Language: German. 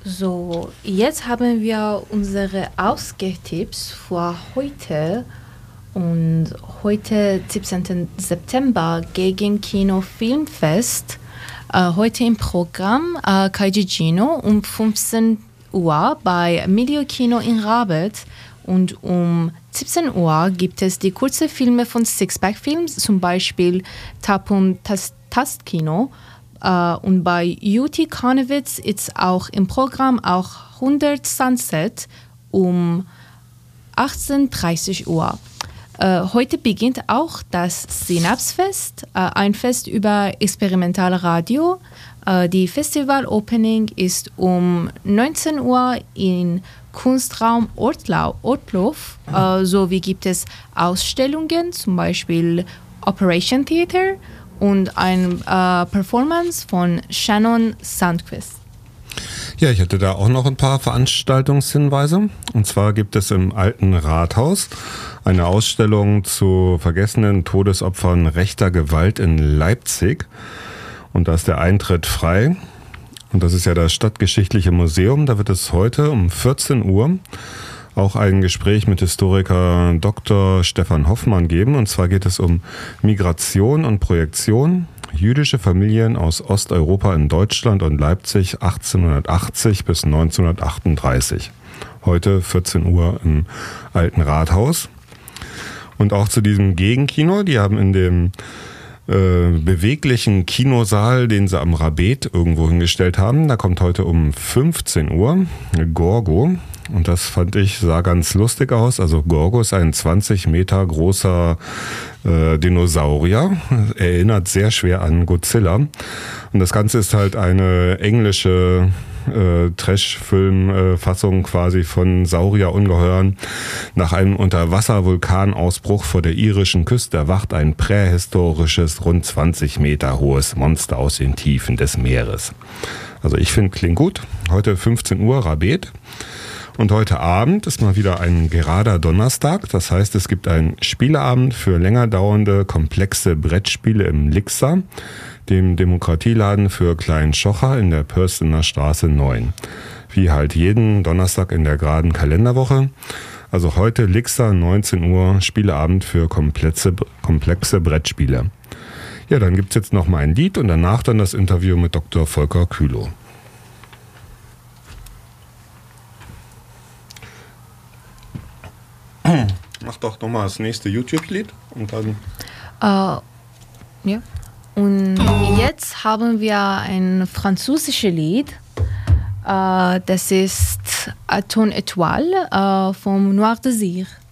So, jetzt haben wir unsere Ausgehtipps für heute. Und heute, 17. September, gegen Kino Filmfest. Heute im Programm Kaiji Gino um 15 Uhr bei Milio Kino in Rabet. Und um 17 Uhr gibt es die kurzen Filme von Sixpack Films, zum Beispiel Tapun Tastkino. Und bei UT Karnewitz ist auch im Programm auch 100 Sunset um 18:30 Uhr. Heute beginnt auch das Synapsfest, ein Fest über experimentale Radio. Die Festival-Opening ist um 19 Uhr in Kunstraum Ortloff. Sowie gibt es Ausstellungen, zum Beispiel Operation Theater und eine Performance von Shannon Sandquist. Ja, ich hätte da auch noch ein paar Veranstaltungshinweise. Und zwar gibt es im Alten Rathaus eine Ausstellung zu vergessenen Todesopfern rechter Gewalt in Leipzig. Und da ist der Eintritt frei. Und das ist ja das Stadtgeschichtliche Museum. Da wird es heute um 14 Uhr auch ein Gespräch mit Historiker Dr. Stefan Hoffmann geben. Und zwar geht es um Migration und Projektion. Jüdische Familien aus Osteuropa in Deutschland und Leipzig 1880 bis 1938. Heute 14 Uhr im Alten Rathaus. Und auch zu diesem Gegenkino, die haben in dem beweglichen Kinosaal, den sie am Rabet irgendwo hingestellt haben, da kommt heute um 15 Uhr Gorgo. Und das fand ich, sah ganz lustig aus. Also Gorgo ist ein 20 Meter großer Dinosaurier. Erinnert sehr schwer an Godzilla. Und das Ganze ist halt eine englische Trash-Film-Fassung quasi von Saurierungeheuern. Nach einem Unterwasser-Vulkanausbruch vor der irischen Küste erwacht ein prähistorisches, rund 20 Meter hohes Monster aus den Tiefen des Meeres. Also ich finde, klingt gut. Heute 15 Uhr Rabet. Und heute Abend ist mal wieder ein gerader Donnerstag. Das heißt, es gibt einen Spieleabend für länger dauernde, komplexe Brettspiele im Lixer, dem Demokratieladen für Klein-Schocher in der Pörstener Straße 9. Wie halt jeden Donnerstag in der geraden Kalenderwoche. Also heute Lixer, 19 Uhr, Spieleabend für komplexe Brettspiele. Ja, dann gibt's jetzt noch mal ein Lied und danach dann das Interview mit Dr. Volker Kühlow. Mach doch nochmal das nächste YouTube-Lied und dann... Ja. Und jetzt haben wir ein französisches Lied. Das ist Ton Étoile vom Noir Désir.